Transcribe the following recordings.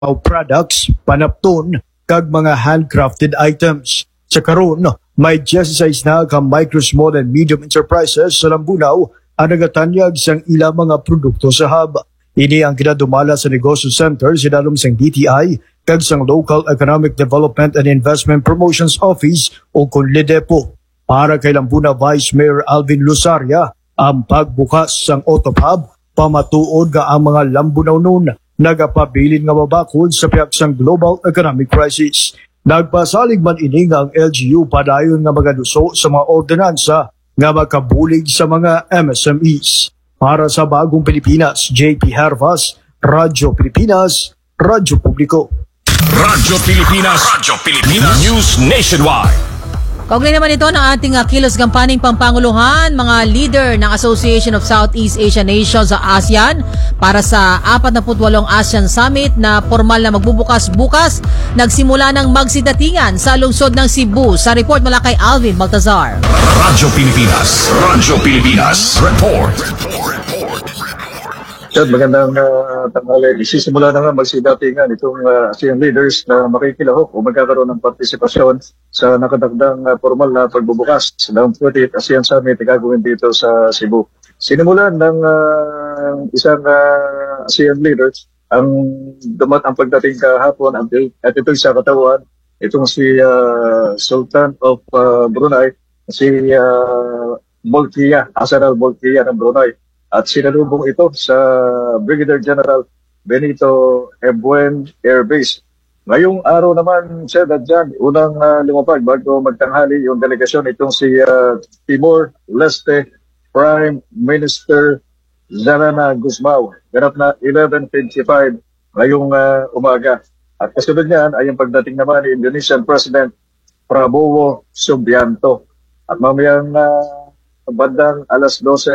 products, panapton, kag mga handcrafted items. Sa karon, may 16 na ka micro, small and medium enterprises sa Lambunaw ang nagatanyag sang ilang mga produkto sa hub. Ini ang kinadumala sa negosyo center sa dalom sang DTI kag sang Local Economic Development and Investment Promotions Office o KONLEDEPO. Para kay Lambunaw Vice Mayor Alvin Lusaria, ang pagbukas sang Auto Hub pamatuod nga ang mga Lambunaw nun nagapabilin nga mabakod sa piaksang global economic crisis. Nagpasalig man ini nga ang LGU padayon nga magaduso sa mga ordinansa nga makabulig sa mga MSMEs. Para sa Bagong Pilipinas, JP Hervas, Radyo Pilipinas, Radyo Publiko. Radyo Pilipinas, News Nationwide. Kaugnay naman ito ng ating kilos gampaning pampanguluhan, mga leader ng Association of Southeast Asian Nations sa ASEAN para sa 48 ASEAN Summit na formal na magbubukas bukas, nagsimula ng magsidatingan sa lungsod ng Cebu. Sa report mula kay Alvin Baltazar. Radyo Pilipinas, report. Magandang tanghali. Isisimula na nga magsidatingan itong ASEAN leaders na makikilahok o magkakaroon ng partisipasyon sa nakadagdang formal na pagbubukas ng 40th ASEAN Summit na gagawin dito sa Cebu. Sinimulan ng isang ASEAN leaders ang pagdating kahapon at ito sa katawan, itong si Sultan of Brunei, si Bolkiah, Hassan al-Bolkiah ng Brunei. At sinalubong ito sa Brigadier General Benito Ebuen Air Base. Ngayong araw naman, Sir Dadjan, unang lumapag bago magtanghali yung delegasyon itong si Timor-Leste Prime Minister Zarana Gusmao. Ganap na 11:55 ngayong umaga. At kasunod niyan ay yung pagdating naman ni Indonesian President Prabowo Subianto. At mamayang bandang alas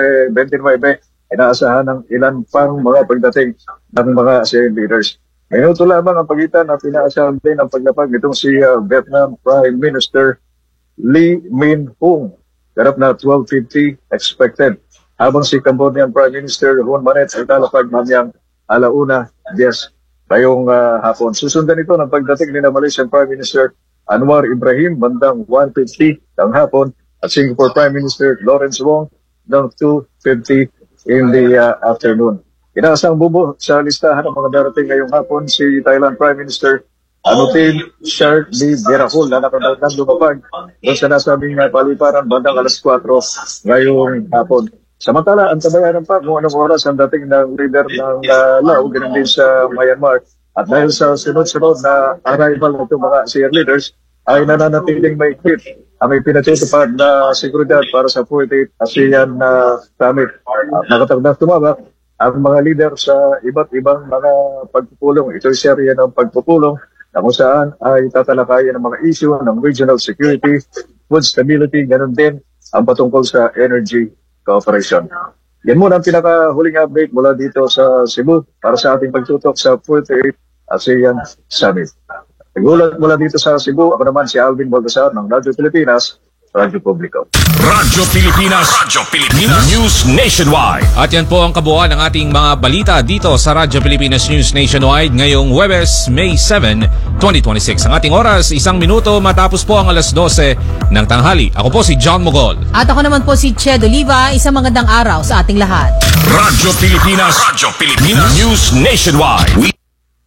12:29 inaasahan ng ilan pang mga pagdating ng mga ASEAN leaders. Minuto lamang ang pagitan at inaasahan din ang paglapag nitong si Vietnam Prime Minister Lee Min-hung. Ganap na 12:50 expected. Habang si Cambodian Prime Minister Hun Manet ay lalapag mamayang alauna 10 ngayong hapon. Susundan ito ng pagdating ni Malaysian Prime Minister Anwar Ibrahim bandang 1:50 ng hapon at Singapore Prime Minister Lawrence Wong ng 2:50 in the afternoon. Inaasang bubo sa listahan ng mga darating ngayong hapon si Thailand Prime Minister Anutin Charles Berahul na nakadagdag lumapag doon sa nasabing paliparan bandang alas 4 ngayong hapon. Samantala, ang tabayanan pa kung anong oras ang dating ng leader ng Laos, ganun din sa Myanmar. At dahil sa sunod-sunod na arrival ng mga ASEAN leaders, ay nananatiling may hit ang ipinatutupad na seguridad para sa 40th ASEAN Summit. Nakatagdag tumabak ang mga leader sa iba't ibang mga pagpupulong. Ito ay serye ng pagpupulong na kung saan ay tatalakayan ng mga issue ng regional security, food stability, ganun din ang patungkol sa energy cooperation. Yan muna ang pinakahuling update mula dito sa Cebu para sa ating pagtutok sa 40th ASEAN Summit. Nagulat mula dito sa Cebu, ako naman si Alvin Baltazar ng Radyo Pilipinas, Radyo Publiko. Radyo Pilipinas, News Nationwide. At yan po ang kabuuan ng ating mga balita dito sa Radyo Pilipinas News Nationwide ngayong Huwebes, May 7, 2026. Ang ating oras, 1 minuto matapos po ang alas 12 ng tanghali. Ako po si John Mogol. At ako naman po si Ched Oliva. Isang magandang araw sa ating lahat. Radyo Pilipinas, News Nationwide.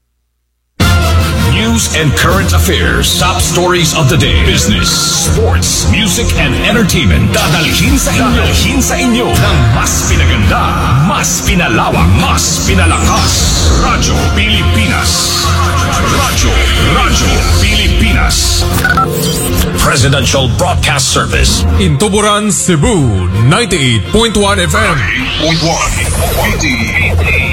News and current affairs, top stories of the day, business, sports, music, and entertainment. Dadalhin sa inyo ng mas pinaganda, mas pinalawak, mas pinalakas. Radyo Pilipinas. Radyo Pilipinas. Presidential Broadcast Service. In Tuburan, Cebu, 98.1 FM. 98.1.